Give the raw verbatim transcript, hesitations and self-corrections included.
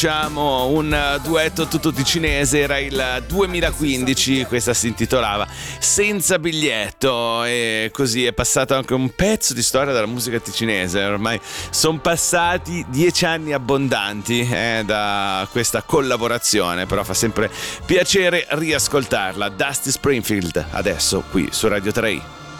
Facciamo un duetto tutto ticinese, era il duemilaquindici, questa si intitolava Senza biglietto, e così è passato anche un pezzo di storia della musica ticinese. Ormai sono passati dieci anni abbondanti eh, da questa collaborazione, però fa sempre piacere riascoltarla. Dusty Springfield adesso qui su Radio tre.